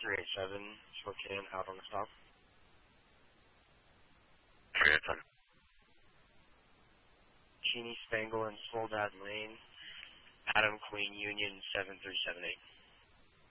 387, Spokane, out on the stop. Okay, it's on. Cheney, Spangle, and Soledad Lane, Adam Queen Union 7378.